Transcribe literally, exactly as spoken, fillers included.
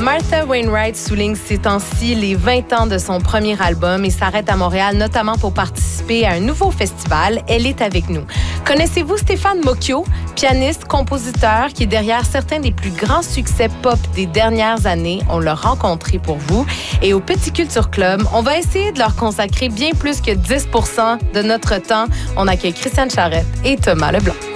Martha Wainwright souligne ces temps-ci les vingt ans de son premier album et s'arrête à Montréal notamment pour participer à un nouveau festival. Elle est avec nous. Connaissez-vous Stéphane Mocchio, pianiste, compositeur qui est derrière certains des plus grands succès pop des dernières années? On l'a rencontré pour vous. Et au Petit Culture Club, on va essayer de leur consacrer bien plus que dix pour cent de notre temps. On accueille Christiane Charette et Thomas Leblanc.